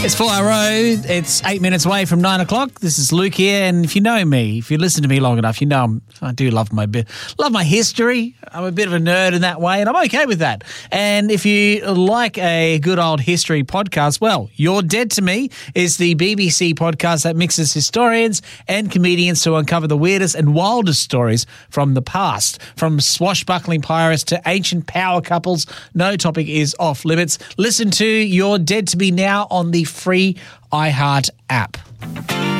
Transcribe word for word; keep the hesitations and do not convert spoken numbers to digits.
It's four hour road. It's eight minutes away from nine o'clock. This is Luke here, and if you know me, if you listen to me long enough, you know I'm, I do love my bit, love my history. I'm a bit of a nerd in that way, and I'm okay with that. And if you like a good old history podcast, well, You're Dead to Me is the B B C podcast that mixes historians and comedians to uncover the weirdest and wildest stories from the past. From swashbuckling pirates to ancient power couples, no topic is off limits. Listen to You're Dead to Me now on the free iHeart app.